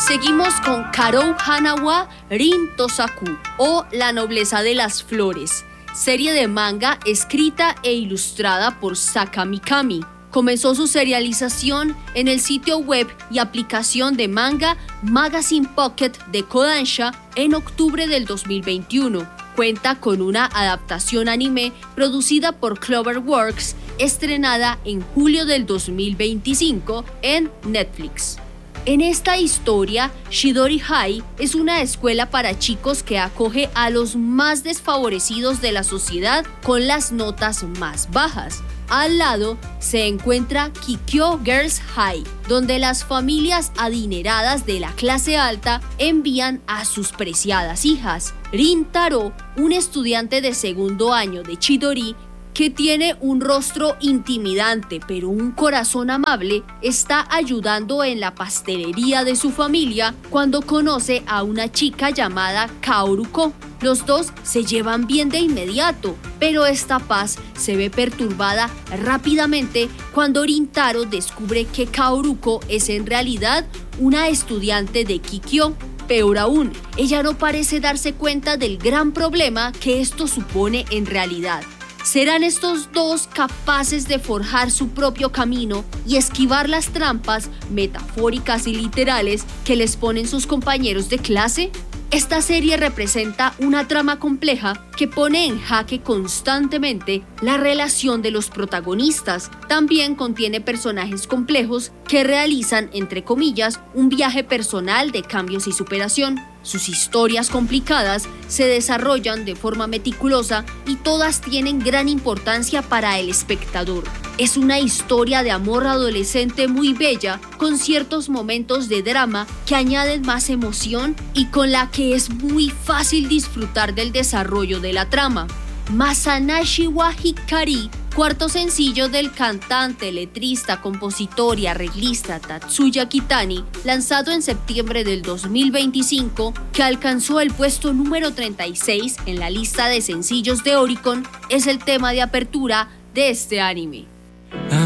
Seguimos con Karou Hanawa Rin Tosaku o La nobleza de las flores, serie de manga escrita e ilustrada por Saka Mikami. Comenzó su serialización en el sitio web y aplicación de manga Magazine Pocket de Kodansha en octubre del 2021. Cuenta con una adaptación anime producida por Cloverworks, estrenada en julio del 2025 en Netflix. En esta historia, Shidori High es una escuela para chicos que acoge a los más desfavorecidos de la sociedad con las notas más bajas. Al lado se encuentra Kikyo Girls High, donde las familias adineradas de la clase alta envían a sus preciadas hijas. Rintaro, un estudiante de segundo año de Chidori, que tiene un rostro intimidante pero un corazón amable, está ayudando en la pastelería de su familia cuando conoce a una chica llamada Kaoruko. Los dos se llevan bien de inmediato, pero esta paz se ve perturbada rápidamente cuando Rintaro descubre que Kaoruko es en realidad una estudiante de Kikyo. Peor aún, ella no parece darse cuenta del gran problema que esto supone en realidad. ¿Serán estos dos capaces de forjar su propio camino y esquivar las trampas metafóricas y literales que les ponen sus compañeros de clase? Esta serie representa una trama compleja que pone en jaque constantemente la relación de los protagonistas. También contiene personajes complejos que realizan, entre comillas, un viaje personal de cambios y superación. Sus historias complicadas se desarrollan de forma meticulosa y todas tienen gran importancia para el espectador. Es una historia de amor adolescente muy bella, con ciertos momentos de drama que añaden más emoción y con la que es muy fácil disfrutar del desarrollo de la trama. Masanashi wa Hikari, cuarto sencillo del cantante, letrista, compositor y arreglista Tatsuya Kitani, lanzado en septiembre del 2025, que alcanzó el puesto número 36 en la lista de sencillos de Oricon, es el tema de apertura de este anime.